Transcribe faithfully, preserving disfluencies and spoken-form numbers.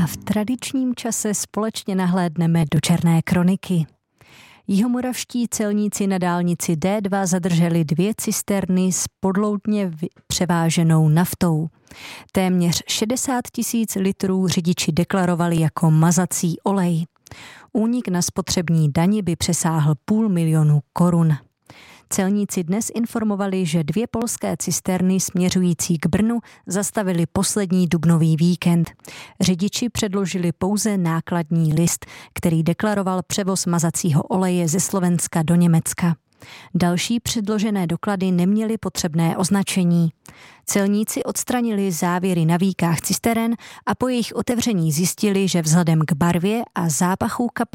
v tradičním čase společně nahlédneme do černé kroniky. Jihomoravští celníci na dálnici D dva zadrželi dvě cisterny s podloudně převáženou naftou. Téměř šedesát tisíc litrů řidiči deklarovali jako mazací olej. Únik na spotřební dani by přesáhl půl milionu korun. Celníci dnes informovali, že dvě polské cisterny směřující k Brnu zastavili poslední dubnový víkend. Řidiči předložili pouze nákladní list, který deklaroval převoz mazacího oleje ze Slovenska do Německa. Další předložené doklady neměly potřebné označení. Celníci odstranili závěry na víkách cisteren a po jejich otevření zjistili, že vzhledem k barvě a zápachu kapaliny